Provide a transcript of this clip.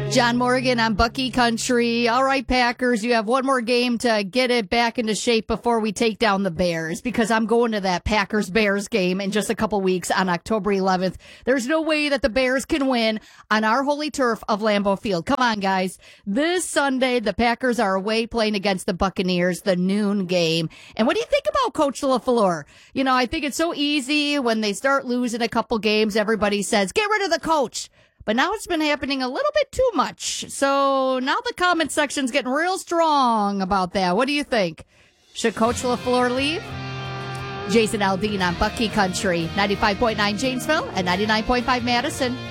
John Morgan on Bucky Country. All right, Packers, you have one more game to get it back into shape before we take down the Bears, because I'm going to that Packers-Bears game in just a couple weeks on October 11th. There's no way that the Bears can win on our holy turf of Lambeau Field. Come on, guys. This Sunday, the Packers are away playing against the Buccaneers, the noon game. And what do you think about Coach LaFleur? You know, I think it's so easy when they start losing a couple games, everybody says, get rid of the coach. But now it's been happening a little bit too much. So now the comment section's getting real strong about that. What do you think? Should Coach LaFleur leave? Jason Aldean on Bucky Country, 95.9 Janesville and 99.5 Madison.